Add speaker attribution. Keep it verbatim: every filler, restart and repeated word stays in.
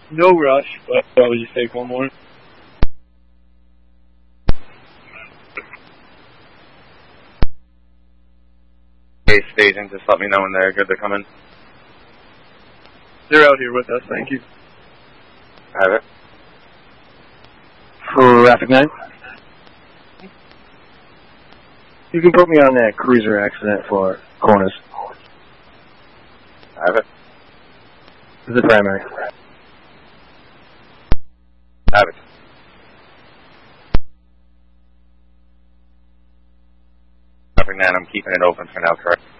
Speaker 1: No rush, but probably just take one more.
Speaker 2: Hey, staging, just let me know when they're good to come in.
Speaker 1: They're out here with us, thank you.
Speaker 2: Have it.
Speaker 3: For Traffic nine? You can put me on that cruiser accident for Corners.
Speaker 2: Have it.
Speaker 3: This is the primary.
Speaker 2: Have it. Traffic nine, I'm keeping it open for now, correct?